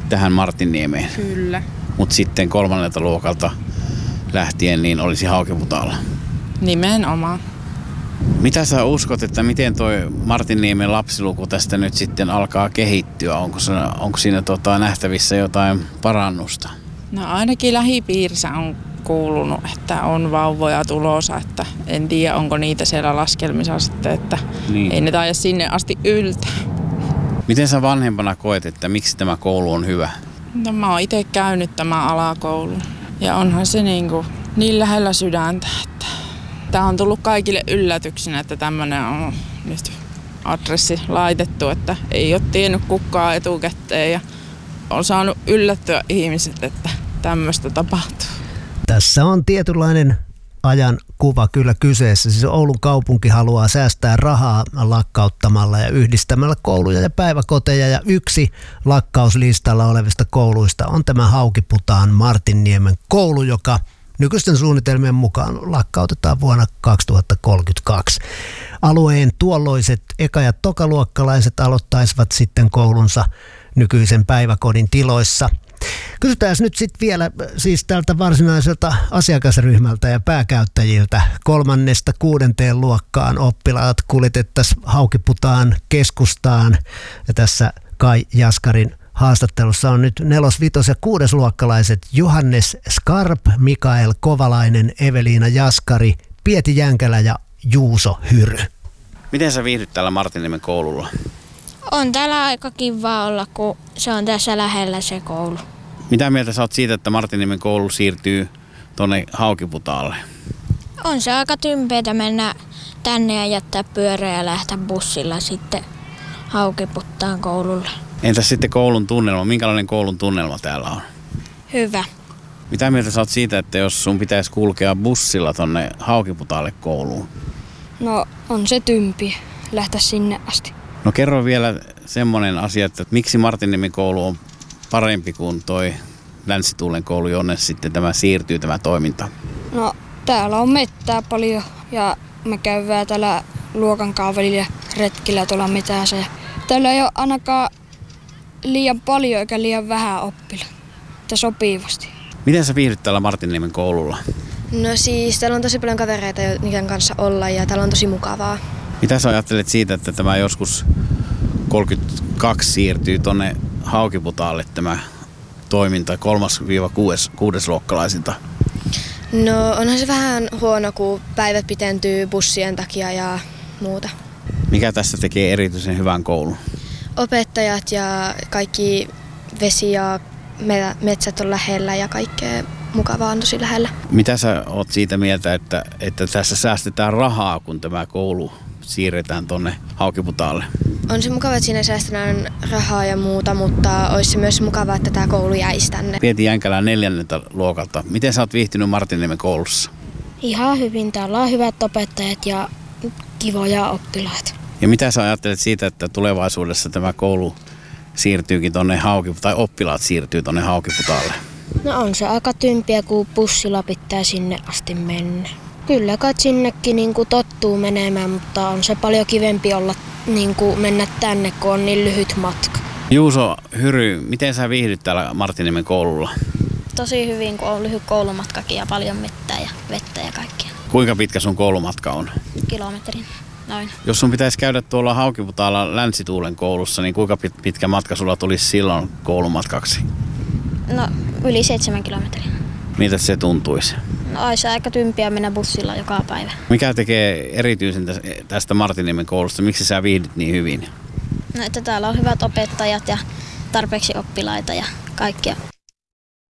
tähän Martinniemeen. Kyllä. Mutta sitten 3. luokalta lähtien niin olisi Haukiputaalla. Nimenomaan. Mitä sä uskot, että miten toi Martinniemen lapsiluku tästä nyt sitten alkaa kehittyä? Onko siinä nähtävissä jotain parannusta? No ainakin lähipiirissä on kuulunut, että on vauvoja tulossa, että en tiedä onko niitä siellä laskelmissa sitten, että niin. Ei ne taida sinne asti yltää. Miten sä vanhempana koet, että miksi tämä koulu on hyvä? No, mä oon itse käynyt tämän alakoulun ja onhan se niin lähellä sydäntä, että tää on tullut kaikille yllätyksenä, että tämmönen on nyt adressi laitettu, että ei ole tiennyt kukaan etukäteen ja on saanut yllättyä ihmiset, että tämmöistä tapahtuu. Tässä on tietynlainen ajan kuva kyllä kyseessä. Siis Oulun kaupunki haluaa säästää rahaa lakkauttamalla ja yhdistämällä kouluja ja päiväkoteja. Ja yksi lakkauslistalla olevista kouluista on tämä Haukiputaan Martinniemen koulu, joka nykyisten suunnitelmien mukaan lakkautetaan vuonna 2032. Alueen tuolloiset eka- ja tokaluokkalaiset aloittaisivat sitten koulunsa nykyisen päiväkodin tiloissa. Kysytään nyt sitten vielä siis tältä varsinaiselta asiakasryhmältä ja pääkäyttäjiltä 3.–6. luokkaan oppilaat kuljetettaisiin Haukiputaan keskustaan. Ja tässä Kai Jaskarin haastattelussa on nyt 4-, 5- ja 6-luokkalaiset Johannes Skarp, Mikael Kovalainen, Eveliina Jaskari, Pieti Jänkälä ja Juuso Hyry. Miten sä viihdyt täällä Martinniemen koululla? On täällä aika kiva olla, kun se on tässä lähellä se koulu. Mitä mieltä sä oot siitä, että Martinniemen koulu siirtyy tonne Haukiputaalle? On se aika tympeätä mennä tänne ja jättää pyörä ja lähteä bussilla sitten Haukiputaan koululle. Entäs sitten koulun tunnelma? Minkälainen koulun tunnelma täällä on? Hyvä. Mitä mieltä sä oot siitä, että jos sun pitäisi kulkea bussilla tonne Haukiputaalle kouluun? No on se tympi lähteä sinne asti. No kerro vielä semmoinen asia, että miksi Martinniemen koulu on parempi kuin toi Länsituulen koulu, jonne sitten tämä siirtyy tämä toiminta? No täällä on mettää paljon ja me käydään täällä luokan välillä retkillä tuolla metäässä. Täällä ei ole ainakaan liian paljon eikä liian vähän oppilaita, että sopivasti. Miten sä viihdyt täällä Martinniemen koululla? No siis täällä on tosi paljon kavereita, joiden kanssa olla ja täällä on tosi mukavaa. Mitä sä ajattelet siitä, että tämä joskus 32 siirtyy tonne Haukiputaalle tämä toiminta 3-6 luokkalaisilta? No onhan se vähän huono, kun päivät pidentyy bussien takia ja muuta. Mikä tässä tekee erityisen hyvän koulun? Opettajat ja kaikki vesi ja metsät on lähellä ja kaikkea mukavaa on tosi lähellä. Mitä sä oot siitä mieltä, että tässä säästetään rahaa, kun tämä koulu siirretään tonne Haukiputaalle? On se mukava, että siinä säästetään rahaa ja muuta, mutta olisi se myös mukavaa, että tämä koulu jäisi tänne. Pieti Jänkälä 4. luokalta. Miten sä oot viihtynyt Martinniemen koulussa? Ihan hyvin. Täällä on hyvät opettajat ja kivoja oppilaita. Ja mitä sä ajattelet siitä, että tulevaisuudessa tämä koulu siirtyykin tonne tai oppilaat siirtyy tonne Haukiputaalle? No on se aika tympiä, kun bussilla pitää sinne asti mennä. Kyllä kai sinnekin tottuu menemään, mutta on se paljon kivempi olla mennä tänne, kun on niin lyhyt matka. Juuso Hyry, miten sä viihdyt täällä Martinniemen koululla? Tosi hyvin, kun on lyhyt koulumatkakin ja paljon mettää ja vettä ja kaikkea. Kuinka pitkä sun koulumatka on? Kilometrin, noin. Jos sun pitäisi käydä tuolla Haukiputaalla Länsituulen koulussa, niin kuinka pitkä matka sulla tulisi silloin koulumatkaksi? No yli 7 kilometriä. Miltä se tuntuisi? No olisi aika tympiä mennä bussilla joka päivä. Mikä tekee erityisen tästä Martinniemen koulusta? Miksi sä viihdyt niin hyvin? No että täällä on hyvät opettajat ja tarpeeksi oppilaita ja kaikkia.